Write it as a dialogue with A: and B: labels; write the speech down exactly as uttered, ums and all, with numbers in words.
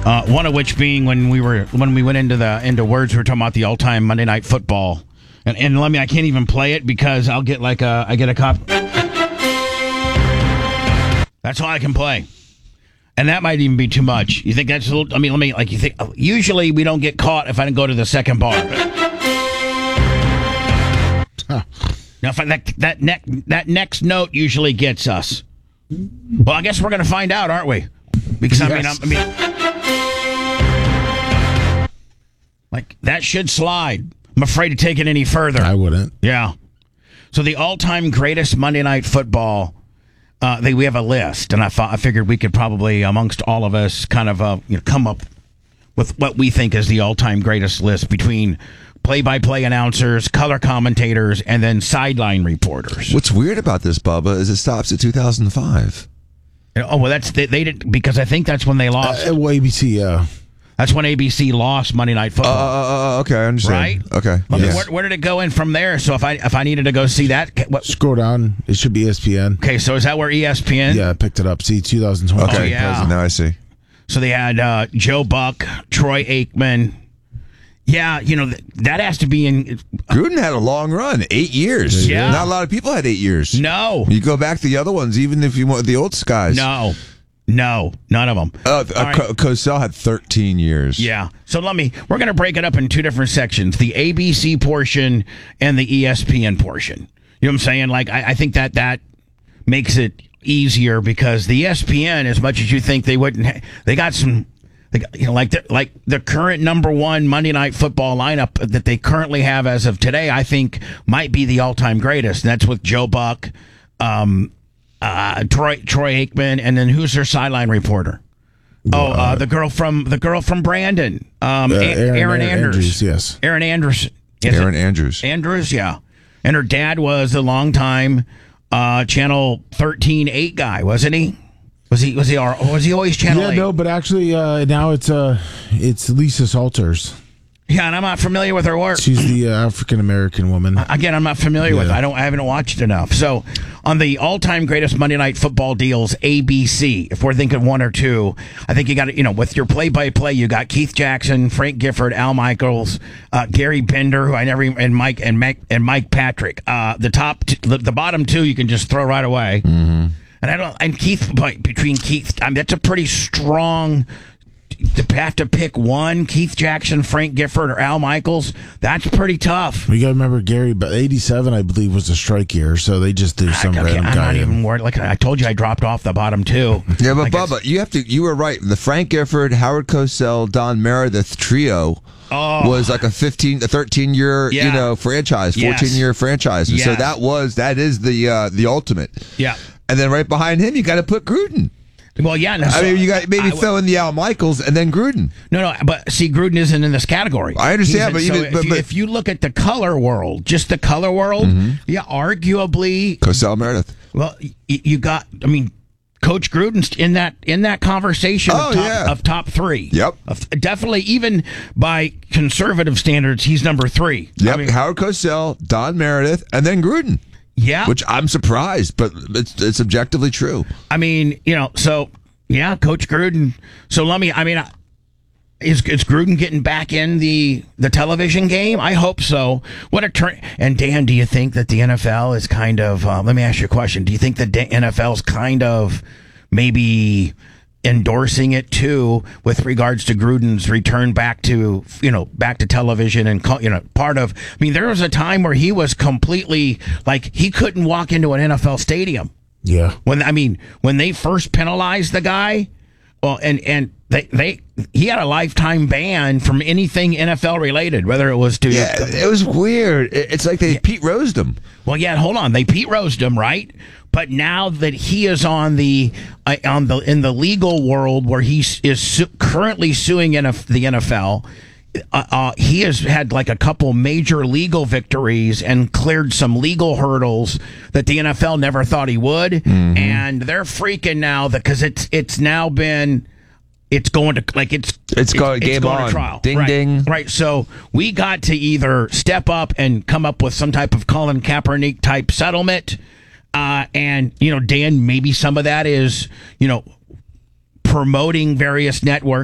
A: Uh, one of which being when we were when we went into the into words, we were talking about the all-time Monday Night Football, and and let me, I can't even play it because I'll get like a I get a cop. That's all I can play, and that might even be too much. You think that's a little? I mean, let me like you think. Usually we don't get caught if I don't go to the second bar. Huh. Now, if I, that that next that next note usually gets us. Well, I guess we're going to find out, aren't we? Because I mean, I'm, I mean, like that should slide. I'm afraid to take it any further.
B: I wouldn't.
A: Yeah. So the all-time greatest Monday Night Football. Uh, they, we have a list, and I thought I figured we could probably, amongst all of us, kind of uh, you know, come up with what we think is the all-time greatest list between play-by-play announcers, color commentators, and then sideline reporters.
C: What's weird about this, Bubba, is it stops at two thousand five.
A: Oh well, that's they, they did because I think that's when they lost.
B: Uh, well, A B C, yeah.
A: That's when A B C lost Monday Night Football.
C: Uh, uh, okay, I understand.
A: Right?
C: Okay.
A: Well,
C: Yes.
A: where, where did it go in from there? So if I if I needed to go see that, what?
B: Scroll down. It should be E S P N.
A: Okay, so is that where E S P N?
B: Yeah, I picked it up. See, two thousand twenty.
C: Okay,
A: Oh, yeah.
C: now I see.
A: So they had uh, Joe Buck, Troy Aikman. Yeah, you know, that has to be in.
C: Gruden had a long run, eight years.
A: Yeah.
C: Not a lot of people had eight years.
A: No.
C: You go back to the other ones, even if you want the old guys.
A: No. No, none of them.
C: Uh, uh,
A: right.
C: Co- Cosell had thirteen years.
A: Yeah. So let me, we're going to break it up in two different sections, the A B C portion and the E S P N portion. You know what I'm saying? Like, I, I think that that makes it easier because the E S P N, as much as you think they wouldn't, ha- they got some, they got, you know, like the, like the current number one Monday Night Football lineup that they currently have as of today, I think might be the all-time greatest. And that's with Joe Buck, um, uh, Troy, Troy Aikman, and then who's their sideline reporter? Oh, uh, the girl from the girl from Brandon, um,
B: Uh,
A: A-
B: Aaron-
A: Aaron,
B: Aaron
A: Andrews.
B: Andrews, yes.
A: Aaron Andrews. Is
C: Aaron
A: it?
C: Andrews.
A: Andrews, yeah. And her dad was a longtime uh, Channel thirteen eight guy, wasn't he? Was he? Was he? Or was he always Channel
B: Yeah,
A: eight?
B: no, but actually uh, now it's uh, it's Lisa Salters.
A: Yeah, and I'm not familiar with her work.
B: She's the uh, African American woman.
A: Again, I'm not familiar with it.
B: Yeah.
A: I don't. I haven't watched enough. So, on the all-time greatest Monday Night Football deals, A B C. If we're thinking one or two, I think you got to, you know, with your play-by-play, you got Keith Jackson, Frank Gifford, Al Michaels, uh, Gary Bender, who I never, even- and Mike and Mike and Mike Patrick. Uh, the top, t- the, the bottom two, you can just throw right away. Mm-hmm. And I don't. And Keith, but between Keith, I mean, that's a pretty strong. To have to pick one, Keith Jackson, Frank Gifford, or Al Michaels, that's pretty tough.
B: We got to remember Gary, but eighty-seven, I believe, was a strike year, so they just threw some
A: I, okay,
B: random
A: I'm
B: guy
A: not
B: in.
A: even worried. Like I told you, I dropped off the bottom two.
C: Yeah, but
A: Like it's-
C: Bubba, you have to. You were right. The Frank Gifford, Howard Cosell, Don Meredith trio
A: Oh.
C: was like a fifteen, a thirteen year,
A: Yeah.
C: you know, franchise,
A: Yes.
C: fourteen year franchise. And So
A: Yes.
C: that was that is the uh, the ultimate.
A: Yeah.
C: And then right behind him, you got to put Gruden.
A: Well, yeah. No,
C: I
A: so
C: mean, you got maybe
A: I-
C: throw in the Al Michaels and then Gruden.
A: No, no, but see, Gruden isn't in this category.
C: I understand,
A: He's in-
C: but
A: so
C: even- but-
A: if, you,
C: but-
A: if you look at the color world, just the color world, yeah, arguably,
C: Cosell, Meredith.
A: well, y- you got. I mean, Coach Gruden's in that in that conversation
C: Oh,
A: of, top,
C: yeah.
A: of top three.
C: Yep.
A: Of- definitely, even by conservative standards, he's number three.
C: Yep,
A: I mean,
C: Howard Cosell, Don Meredith, and then Gruden.
A: yeah.
C: Which I'm surprised, but it's it's objectively true.
A: I mean, you know, so yeah, Coach Gruden. So let me. I mean, I- is is Gruden getting back in the the television game? I hope so. What a turn! And Dan, do you think that the N F L is kind of? Uh, let me ask you a question. Do you think the N F L is kind of maybe endorsing it too, with regards to Gruden's return back to you know back to television and co- you know part of? I mean, there was a time where he was completely like he couldn't walk into an N F L stadium.
B: Yeah.
A: When I mean, when they first penalized the guy, well, and and they they he had a lifetime ban from anything N F L related, whether it was to
C: Yeah, it was weird. It- It's like they Pete Rosed him.
A: well, yeah, hold on, they Pete Rosed him, right? But now that he is on the uh, on the in the legal world where he is su- currently suing N F- the N F L. Uh, uh, he has had like a couple major legal victories and cleared some legal hurdles that the N F L never thought he would,
C: Mm-hmm.
A: and they're freaking now because it's it's now been it's going to like it's
C: It's going- game
A: going
C: on.
A: to trial.
C: Ding,
A: right,
C: ding.
A: right. So we got to either step up and come up with some type of Colin Kaepernick type settlement, uh, and you know, Dan, maybe some of that is you know promoting various networks.